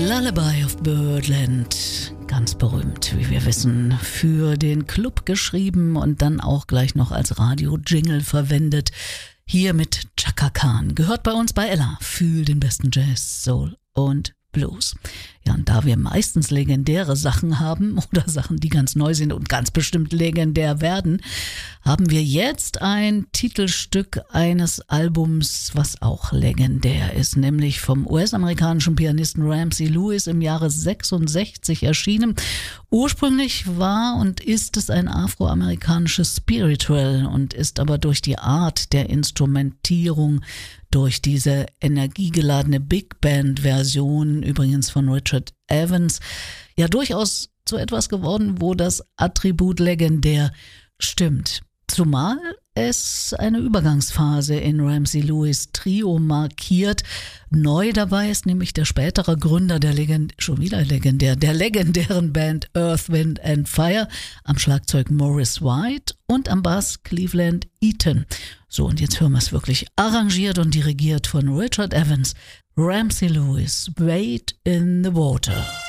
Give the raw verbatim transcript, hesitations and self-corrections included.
Lullaby of Birdland, ganz berühmt, wie wir wissen, für den Club geschrieben und dann auch gleich noch als Radio-Jingle verwendet. Hier mit Chaka Khan, gehört bei uns bei Ella, fühl den besten Jazz, Soul und Blues. Ja, und da wir meistens legendäre Sachen haben oder Sachen, die ganz neu sind und ganz bestimmt legendär werden, haben wir jetzt ein Titelstück eines Albums, was auch legendär ist, nämlich vom U S-amerikanischen Pianisten Ramsey Lewis im Jahre sechsundsechzig erschienen. Ursprünglich war und ist es ein afroamerikanisches Spiritual und ist aber durch die Art der Instrumentierung, durch diese energiegeladene Big Band-Version, übrigens von Richard Evans, ja durchaus zu etwas geworden, wo das Attribut legendär stimmt. Zumal es eine Übergangsphase in Ramsey Lewis Trio markiert. Neu dabei ist nämlich der spätere Gründer der Legend schon wieder legendär, der legendären Band Earth, Wind and Fire, am Schlagzeug Maurice White und am Bass Cleveland Eaton. So, und jetzt hören wir es wirklich arrangiert und dirigiert von Richard Evans. Ramsey Lewis, Wade in the Water.